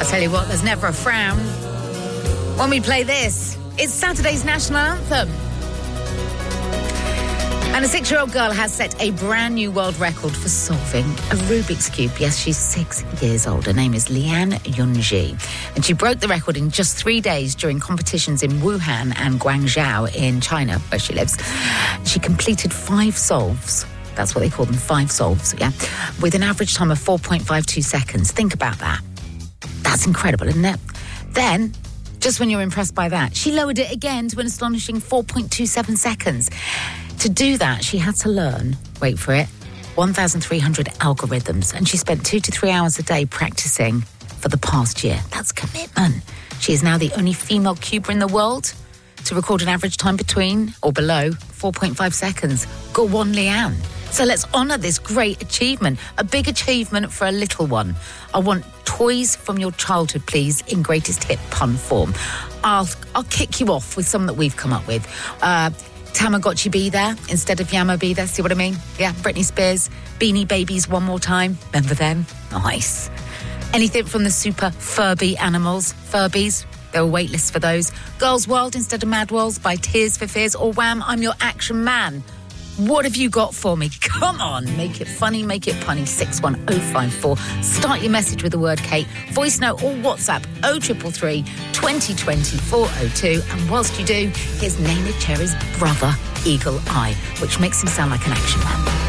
Tell you what, there's never a frown when we play this. It's Saturday's national anthem. And a 6-year-old girl has set a brand new world record for solving a Rubik's Cube. Yes, she's 6 years old. Her name is Lian Yunji. And she broke the record in just 3 days during competitions in Wuhan and Guangzhou in China, where she lives. She completed 5 solves. That's what they call them, 5 solves, yeah? With an average time of 4.52 seconds. Think about that. That's incredible, isn't it? Then, just when you're impressed by that, she lowered it again to an astonishing 4.27 seconds. To do that, she had to learn, wait for it, 1,300 algorithms, and she spent 2 to 3 hours a day practicing for the past year. That's commitment. She is now the only female cuber in the world to record an average time between or below 4.5 seconds. Go on, Lian. So let's honour this great achievement, a big achievement for a little one. I want toys from your childhood, please, in greatest hit pun form. I'll kick you off with some that we've come up with. Tamagotchi Be There instead of Yamo Be There. See what I mean? Yeah, Britney Spears, Beanie Babies One More Time. Remember them? Nice. Anything from the super Furby animals, Furbies. There were wait lists for those. Girls World instead of Mad Worlds by Tears for Fears. Or Wham! I'm Your Action Man. What have you got for me? Come on, make it funny, make it punny. 61054. Start your message with the word Kate. Voice note or WhatsApp 0333 2020 402. And whilst you do, here's Neneh Cherry's brother, Eagle Eye, which makes him sound like an action man.